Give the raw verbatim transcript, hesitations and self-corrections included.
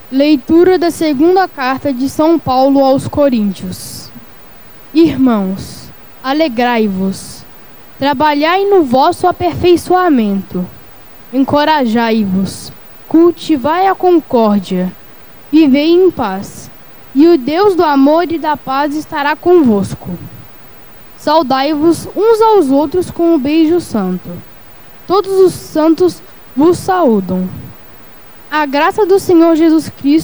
Leitura da segunda carta de São Paulo aos Coríntios. Irmãos, alegrai-vos, trabalhai no vosso aperfeiçoamento, encorajai-vos, cultivai a concórdia, vivei em paz, e o Deus do amor e da paz estará convosco. Saudai-vos uns aos outros com um beijo santo. Todos os santos vos saúdam. A graça do Senhor Jesus Cristo